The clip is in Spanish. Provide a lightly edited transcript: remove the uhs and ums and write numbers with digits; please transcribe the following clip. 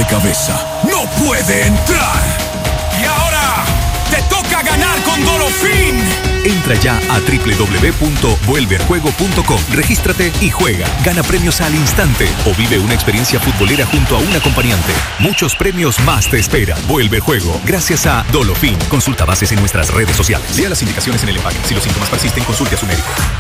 cabeza no puede entrar. Y ahora te toca ganar con Dolofin. Entra ya a www.vuelveajuego.com. Regístrate y juega. Gana premios al instante o vive una experiencia futbolera junto a un acompañante. Muchos premios más te esperan. Vuelve al juego. Gracias a Dolofin. Consulta bases en nuestras redes sociales. Lea las indicaciones en el empaque. Si los síntomas persisten, consulte a su médico.